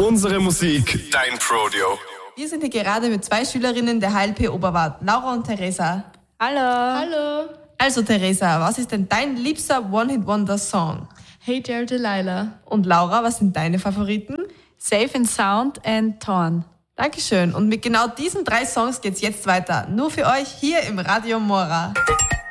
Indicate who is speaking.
Speaker 1: Unsere Musik, dein Rodeo.
Speaker 2: Wir sind hier gerade mit 2 Schülerinnen der HLP Oberwart, Laura und Theresa.
Speaker 3: Hallo.
Speaker 4: Hallo.
Speaker 2: Also Theresa, was ist denn dein liebster One-Hit-Wonder-Song?
Speaker 4: Hey Dear Delilah.
Speaker 2: Und Laura, was sind deine Favoriten?
Speaker 3: Safe and Sound and Torn.
Speaker 2: Dankeschön. Und mit genau diesen 3 Songs geht's jetzt weiter. Nur für euch hier im Radio Mora.